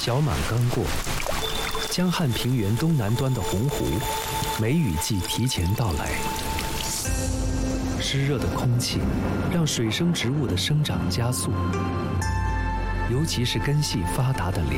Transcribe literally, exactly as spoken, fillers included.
小满刚过，江汉平原东南端的洪湖，梅雨季提前到来。湿热的空气让水生植物的生长加速，尤其是根系发达的莲。